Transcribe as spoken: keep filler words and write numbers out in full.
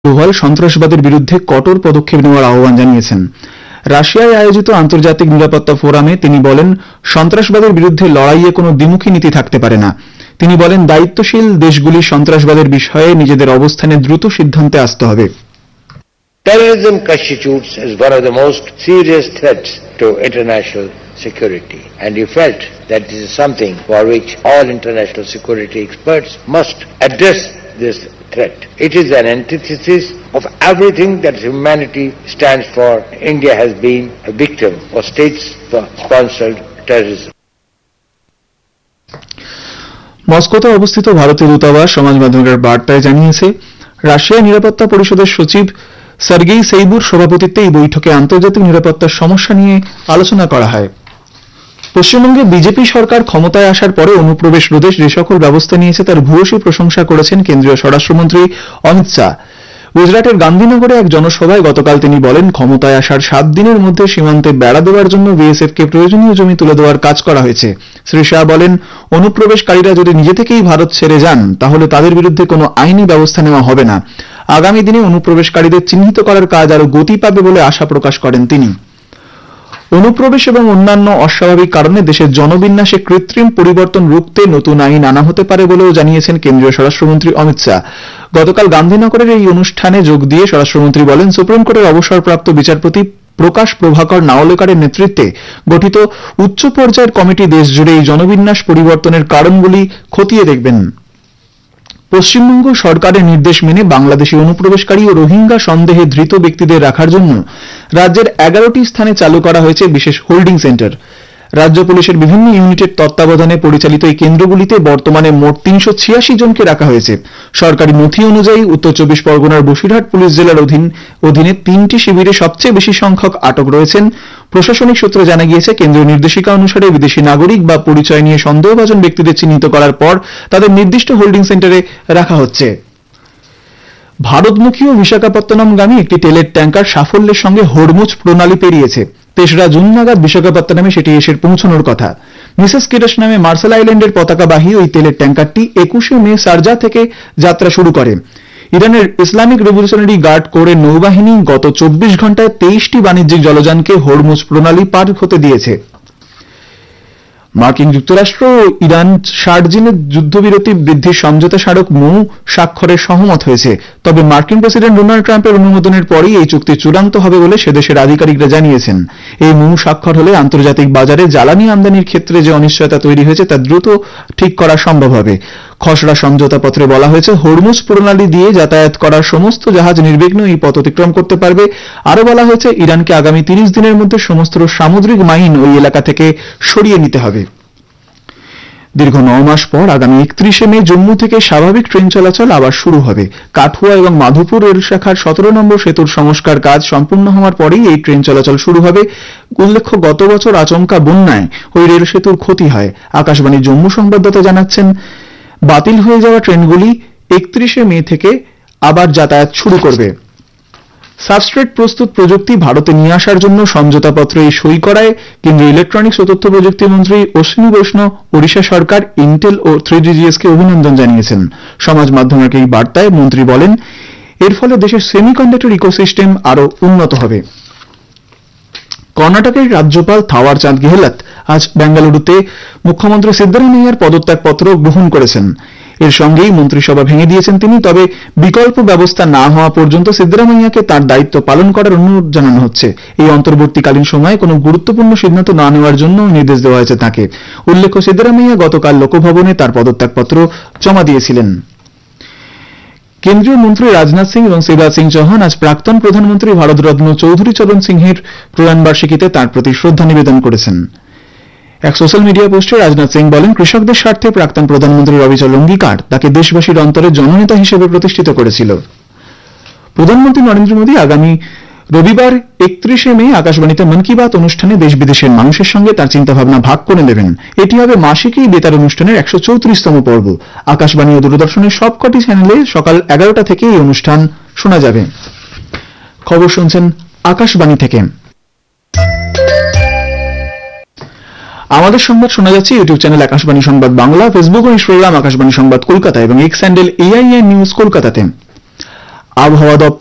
ডোভাল সন্ত্রাসবাদের বিরুদ্ধে কঠোর পদক্ষেপ নেওয়ার আহ্বান জানিয়েছেন। রাশিয়ায় আয়োজিত আন্তর্জাতিক নিরাপত্তা ফোরামে তিনি বলেন, সন্ত্রাসবাদের বিরুদ্ধে লড়াইয়ে কোনো দ্বিমুখী নীতি থাকতে পারে না। তিনি বলেন, দায়িত্বশীল দেশগুলি সন্ত্রাসবাদের বিষয়ে নিজেদের অবস্থানে দ্রুত সিদ্ধান্তে আসতে হবে। Terrorism constitutes as one of the most serious threats to international security, and he felt that this is something for which all international security experts must address this threat. It is an antithesis of everything that humanity stands for. India has been a victim of state-sponsored terrorism. মস্কোতে অবস্থিত ভারতীয় দূতাবাস সমাজ মাধ্যমের বার্তায় জানিয়েছে, রাশিয়ার নিরাপত্তা পরিষদের সচিব সার্গেই সেইবুর সভাপতিত্বে এই বৈঠকে আন্তর্জাতিক নিরাপত্তার সমস্যা নিয়ে আলোচনা করা হয়। পশ্চিমবঙ্গে বিজেপি সরকার ক্ষমতায় আসার পরে অনুপ্রবেশ রোধে যে সকল ব্যবস্থা নিয়েছে তার ভূয়সী প্রশংসা করেছেন কেন্দ্রীয় স্বরাষ্ট্রমন্ত্রী অমিত শাহ। গুজরাটের গান্ধীনগরে এক জনসভায় গতকাল তিনি বলেন, ক্ষমতায় আসার সাত দিনের মধ্যে সীমান্তে বেড়া দেওয়ার জন্য বিএসএফ কে প্রয়োজনীয় জমি তুলে দেওয়ার কাজ করা হয়েছে। শ্রী শাহ বলেন, অনুপ্রবেশকারীরা যদি নিজে থেকেই ভারত ছেড়ে যান তাহলে তাদের বিরুদ্ধে কোনো আইনি ব্যবস্থা নেওয়া হবে না। আগামী দিনে অনুপ্রবেশকারীদের চিহ্নিত করার কাজ আরো গতি পাবে বলে আশা প্রকাশ করেন তিনি। অনুপ্রবেশ এবং অন্যান্য অস্বাভাবিক কারণে দেশের জনবিন্যাসে কৃত্রিম পরিবর্তন রুখতে নতুন আইন আনা হতে পারে বলেও জানিয়েছেন কেন্দ্রীয় স্বরাষ্ট্রমন্ত্রী অমিত শাহ। গতকাল গান্ধীনগরের এই অনুষ্ঠানে যোগ দিয়ে স্বরাষ্ট্রমন্ত্রী বলেন, সুপ্রিম কোর্টের অবসরপ্রাপ্ত বিচারপতি প্রকাশ প্রভাকর নাওলেকরের নেতৃত্বে গঠিত উচ্চ পর্যায়ের কমিটি দেশজুড়ে এই জনবিন্যাস পরিবর্তনের কারণগুলি খতিয়ে দেখবেন। পশ্চিমবঙ্গ সরকারের নির্দেশ মেনে বাংলাদেশি অনুপ্রবেশকারী ও রোহিঙ্গা সন্দেহে ধৃত ব্যক্তিদের রাখার জন্য রাজ্যের এগারোটি স্থানে চালু করা হয়েছে বিশেষ হোল্ডিং সেন্টার। রাজ্য পুলিশের বিভিন্ন ইউনিটের তত্ত্বাবধানে পরিচালিত এই কেন্দ্রগুলিতে বর্তমানে মোট তিনশো ছিয়াশি জনকে রাখা হয়েছে। সরকারি নথি অনুযায়ী উত্তর চব্বিশ পরগনার বসিরহাট পুলিশ জেলার অধীন অধীনে তিনটি শিবিরে সবচেয়ে বেশি সংখ্যক আটক রয়েছেন। প্রশাসনিক সূত্রে জানা গিয়েছে, কেন্দ্রীয় নির্দেশিকা অনুসারে বিদেশি নাগরিক বা পরিচয় নিয়ে সন্দেহভাজন ব্যক্তিদের চিহ্নিত করার পর তাদের নির্দিষ্ট হোল্ডিং সেন্টারে রাখা হচ্ছে। ভারতমুখী ও বিশাখাপত্তনমগামী একটি তেলের ট্যাঙ্কার সাফল্যের সঙ্গে হরমুজ প্রণালী পেরিয়েছে। তেসরা জুন নাগাদ বিশাখাপত্তনমে সেটি এসে পৌঁছানোর কথা। মিসেস কিরস নামে মার্শাল আইল্যান্ডের পতাকাবাহী ওই তেলের ট্যাঙ্কারটি একুশে মে শারজা থেকে যাত্রা শুরু করে। ইরানের ইসলামিক রেভলিউশনারি গার্ড কোরের নৌবাহিনী গত চব্বিশ ঘন্টায় তেইশটি বাণিজ্যিক জলযানকে হরমুজ প্রণালী পার হতে দিয়েছে। মার্কিন যুক্তরাষ্ট্র ও ইরান শারজিনে যুদ্ধবিরতি বৃদ্ধির সমঝোতা স্মারক মৌ স্বাক্ষরের সহমত হয়েছে। তবে মার্কিন প্রেসিডেন্ট ডোনাল্ড ট্রাম্পের অনুমোদনের পরই এই চুক্তি চূড়ান্ত হবে বলে সেদেশের আধিকারিকরা জানিয়েছেন। এই মৌ স্বাক্ষর হলে আন্তর্জাতিক বাজারে জ্বালানি আমদানির ক্ষেত্রে যে অনিশ্চয়তা তৈরি হয়েছে তা দ্রুত ঠিক করা সম্ভব হবে। খসড়া সমঝোতাপত্রে বলা হয়েছে, হরমুজ প্রণালী দিয়ে যাতায়াত করার সমস্ত জাহাজ নির্বিঘ্ন এই পথ অতিক্রম করতে পারবে। আরও বলা হয়েছে, ইরানকে আগামী তিরিশ দিনের মধ্যে সমস্ত সামুদ্রিক মাইন ওই এলাকা থেকে সরিয়ে নিতে হবে। দীর্ঘ ন মাস পর আগামী একত্রিশে মে জম্মু থেকে স্বাভাবিক ট্রেন চলাচল আবার শুরু হবে। কাঠুয়া এবং মাধুপুর রেল শাখার সতেরো নম্বর সেতুর সংস্কার কাজ সম্পূর্ণ হওয়ার পরেই এই ট্রেন চলাচল শুরু হবে। উল্লেখ্য, গত বছর আচমকা বন্যায় ওই রেল সেতুর ক্ষতি হয়। আকাশবাণী জম্মু সংবাদদাতা জানাচ্ছেন, বাতিল হয়ে যাওয়া ট্রেনগুলি একত্রিশে মে থেকে আবার যাতায়াত শুরু করবে। সাবস্ট্রেট প্রস্তুত প্রযুক্তি ভারতে নিয়ে আসার জন্য সমঝোতাপত্রে এই সই করায় কেন্দ্রীয় ইলেকট্রনিক্স ও তথ্য প্রযুক্তি মন্ত্রী অশ্বিনী বৈষ্ণব ওড়িশা সরকার, ইন্টেল ও three D G S K অভিনন্দন জানিয়েছেন। সমাজ মাধ্যমের এই বার্তায় মন্ত্রী বলেন, এর ফলে দেশের সেমিকন্ডাক্টর ইকোসিস্টেম আরও উন্নত হবে। কর্ণাটকের রাজ্যপাল থাওয়ার চাঁদ গেহলট আজ বেঙ্গালুরুতে মুখ্যমন্ত্রী সিদ্দারামাইয়ার পদত্যাগপত্র গ্রহণ করেছেন। এর সঙ্গেই মন্ত্রিসভা ভেঙে দিয়েছেন তিনি। তবে বিকল্প ব্যবস্থা না হওয়া পর্যন্ত সিদ্দারামাইয়াকে তার দায়িত্ব পালন করার অনুরোধ জানানো হচ্ছে। এই অন্তর্বর্তীকালীন সময়ে কোনো গুরুত্বপূর্ণ সিদ্ধান্ত না নেওয়ার জন্য নির্দেশ দেওয়া হয়েছে তাঁকে। উল্লেখ্য, সিদ্দারামাইয়া গতকাল লোকভবনে তার পদত্যাগপত্র জমা দিয়েছিলেন। কেন্দ্রীয় মন্ত্রী রাজনাথ সিং এবং শিবরাজ সিং চৌহান আজ প্রাক্তন প্রধানমন্ত্রী ভারতরত্ন চৌধুরী চরণ সিংহের প্রয়াণবার্ষিকীতে তাঁর প্রতি শ্রদ্ধা নিবেদন করেছেন। এক সোশ্যাল মিডিয়া পোস্টে রাজনাথ সিং বলেন, কৃষকদের স্বার্থে প্রাক্তন প্রধানমন্ত্রীর অবিচল অঙ্গীকার তাকে দেশবাসীর অন্তরে জননেতা হিসেবে প্রতিষ্ঠিত করেছিল। প্রধানমন্ত্রী নরেন্দ্র মোদী আগামী রবিবার একত্রিশে মে আকাশবাণীতে মন কি বাত অনুষ্ঠানে দেশ বিদেশের মানুষের সঙ্গে তার চিন্তাভাবনা ভাগ করে নেবেন। এটি হবে মাসিক এই বেতার অনুষ্ঠানের একশো চৌত্রিশতম পর্ব। আকাশবাণী ও দূরদর্শনের সবকটি চ্যানেলে সকাল এগারোটা থেকে এই অনুষ্ঠান শোনা যাবে। খবর শুনছেন আকাশবাণী থেকে। আমাদের সংবাদ শোনা যাচ্ছে ইউটিউব চ্যানেল আকাশবাণী সংবাদ বাংলা, ফেসবুক ও ইনস্টাগ্রাম আকাশবাণী সংবাদ কলকাতা এবং এক্স হ্যান্ডেল এআইএন নিউজ কলকাতাতে। আবহাওয়া দপ্তর